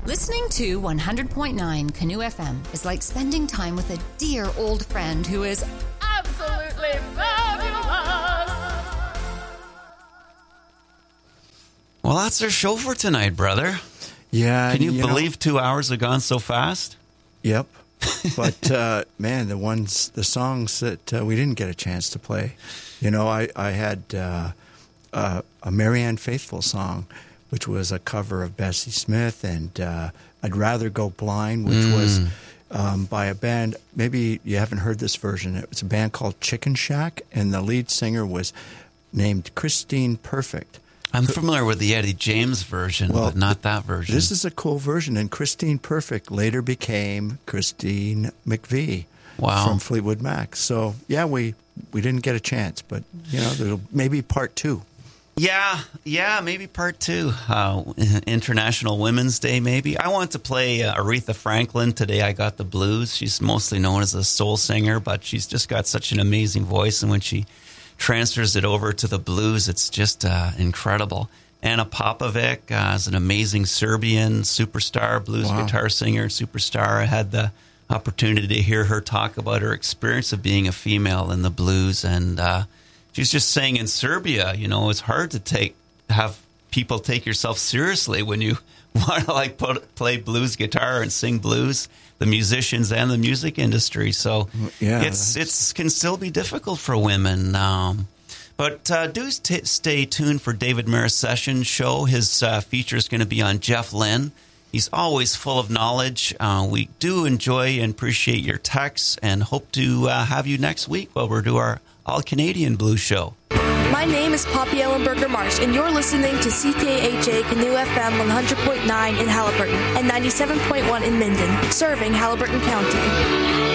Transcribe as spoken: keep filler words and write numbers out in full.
Listening to one hundred point nine Canoe F M is like spending time with a dear old friend who is absolutely fabulous. Well, that's our show for tonight, brother. Yeah. Can you, you believe know, two hours have gone so fast? Yep. But, uh, man, the ones, the songs that uh, we didn't get a chance to play. You know, I, I had uh, uh, a Marianne Faithfull song, which was a cover of Bessie Smith, and uh, I'd Rather Go Blind, which mm. was um, by a band. Maybe you haven't heard this version. It was a band called Chicken Shack, and the lead singer was named Christine Perfect. I'm familiar with the Eddie James version, well, but not that version. This is a cool version, and Christine Perfect later became Christine McVie wow. from Fleetwood Mac. So, yeah, we, we didn't get a chance, but, you know, there'll maybe part two. Yeah, yeah, maybe part two. Uh, International Women's Day, maybe. I want to play uh, Aretha Franklin. Today I got the blues. She's mostly known as a soul singer, but she's just got such an amazing voice, and when she transfers it over to the blues, it's just uh, incredible. Anna Popovic uh, is an amazing Serbian superstar, blues wow. guitar singer, superstar. I had the opportunity to hear her talk about her experience of being a female in the blues, and uh, she's just saying in Serbia, you know, it's hard to take have people take yourself seriously when you want to like put, play blues guitar and sing blues. The musicians and the music industry, so yeah, it's it's can still be difficult for women. Um, but uh, do t- stay tuned for David Maris Sessions show. His uh, feature is going to be on Jeff Lynne. He's always full of knowledge. Uh, we do enjoy and appreciate your texts, and hope to uh, have you next week while we do our All Canadian Blues show. My name is Poppy Ellenberger Marsh, and you're listening to C K H A Canoe F M one hundred point nine in Haliburton and ninety-seven point one in Minden, serving Haliburton County.